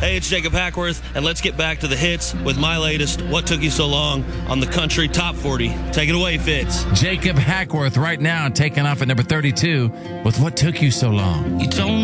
Hey, it's Jacob Hackworth, and let's get back to the hits with my latest What Took You So Long on the Country Top 40. Take it away, Fitz. Jacob Hackworth right now taking off at number 32 with What Took You So Long. You don't